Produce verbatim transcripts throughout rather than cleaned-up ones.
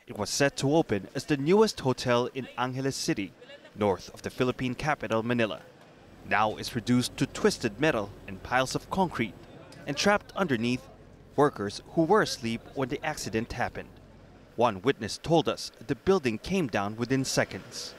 It was set to open as the newest hotel in Angeles City, north of the Philippine capital, Manila. Now it's reduced to twisted metal and piles of concrete, and trapped underneath, workers who were asleep when the accident happened. One witness told us the building came down within seconds.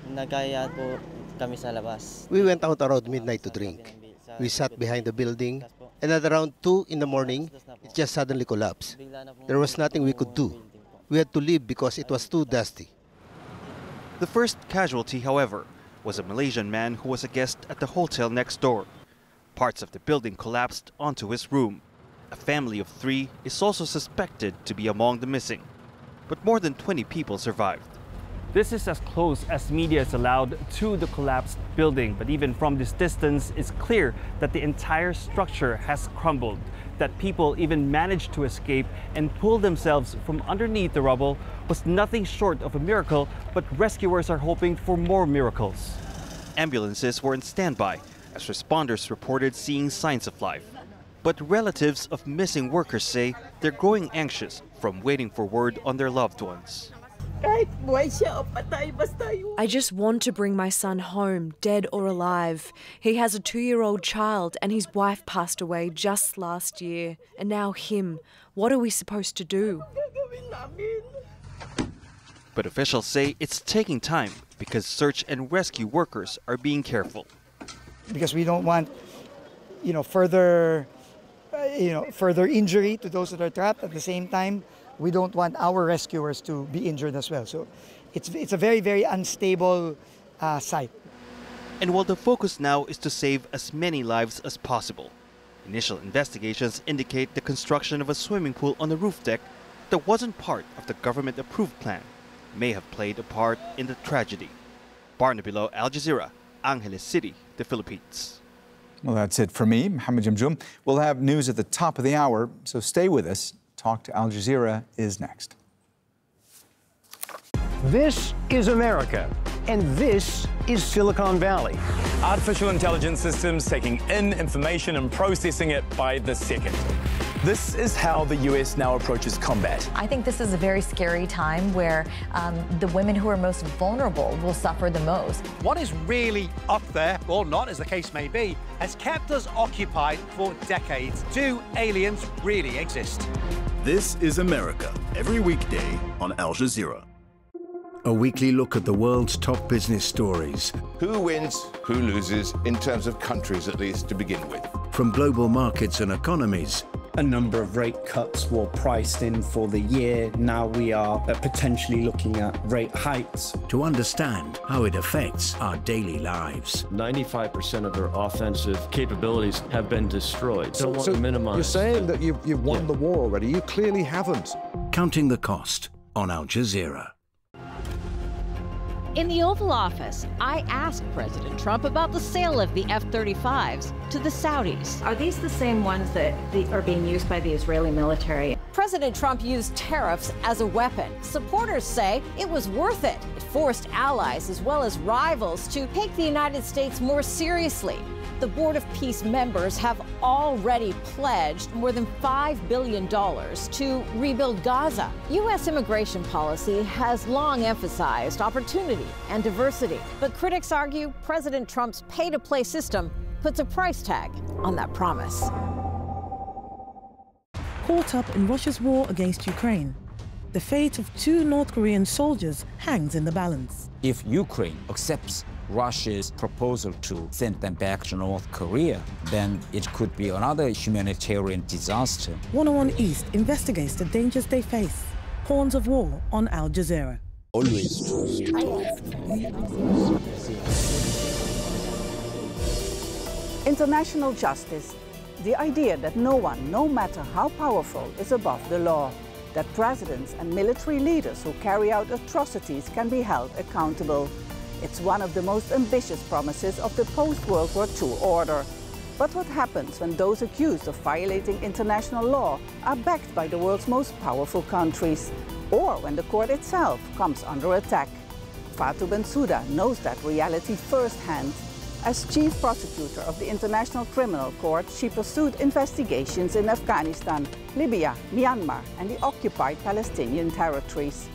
We went out around midnight to drink. We sat behind the building, and at around two in the morning, it just suddenly collapsed. There was nothing we could do. We had to leave because it was too dusty. The first casualty, however, was a Malaysian man who was a guest at the hotel next door. Parts of the building collapsed onto his room. A family of three is also suspected to be among the missing, but more than twenty people survived. This is as close as media is allowed to the collapsed building, but even from this distance, it's clear that the entire structure has crumbled, that people even managed to escape and pull themselves from underneath the rubble was nothing short of a miracle, but rescuers are hoping for more miracles. Ambulances were in standby as responders reported seeing signs of life. But relatives of missing workers say they're growing anxious from waiting for word on their loved ones. I just want to bring my son home, dead or alive. He has a two-year-old child and his wife passed away just last year. And now him. What are we supposed to do? But officials say it's taking time because search and rescue workers are being careful. Because we don't want, you know, further, uh, you know, further injury to those that are trapped. At the same time, we don't want our rescuers to be injured as well. So it's, it's a very, very unstable uh, site. And while the focus now is to save as many lives as possible, initial investigations indicate the construction of a swimming pool on the roof deck that wasn't part of the government-approved plan may have played a part in the tragedy. Barnaby Lo, Al Jazeera, Angeles City, the Philippines. Well, that's it for me, Mohammed Jamjoom. We'll have news at the top of the hour, so stay with us. Talk to Al Jazeera is next. This is America, and this is Silicon Valley. Artificial intelligence systems taking in information and processing it by the second. This is how the U S now approaches combat. I think this is a very scary time where um, the women who are most vulnerable will suffer the most. What is really up there, or not as the case may be, has kept us occupied for decades. Do aliens really exist? This is America, every weekday on Al Jazeera. A weekly look at the world's top business stories. Who wins, who loses, in terms of countries at least to begin with. From global markets and economies. A number of rate cuts were priced in for the year. Now we are potentially looking at rate hikes. To understand how it affects our daily lives. ninety-five percent of their offensive capabilities have been destroyed. So, Don't want so to minimize. You're saying that you've, you've won yeah. the war already. You clearly haven't. Counting the cost on Al Jazeera. In the Oval Office, I asked President Trump about the sale of the F thirty-fives to the Saudis. Are these the same ones that are being used by the Israeli military? President Trump used tariffs as a weapon. Supporters say it was worth it. It forced allies as well as rivals to take the United States more seriously. The Board of Peace members have already pledged more than five billion dollars to rebuild Gaza. U S immigration policy has long emphasized opportunity and diversity, but critics argue President Trump's pay-to-play system puts a price tag on that promise. Caught up in Russia's war against Ukraine, the fate of two North Korean soldiers hangs in the balance. If Ukraine accepts Russia's proposal to send them back to North Korea, then it could be another humanitarian disaster. one oh one East investigates the dangers they face. Horns of War on Al Jazeera. Always true. International justice. The idea that no one, no matter how powerful, is above the law. That presidents and military leaders who carry out atrocities can be held accountable. It's one of the most ambitious promises of the post-World War Two order. But what happens when those accused of violating international law are backed by the world's most powerful countries? Or when the court itself comes under attack? Fatou Bensouda knows that reality firsthand. As chief prosecutor of the International Criminal Court, she pursued investigations in Afghanistan, Libya, Myanmar, and the occupied Palestinian territories.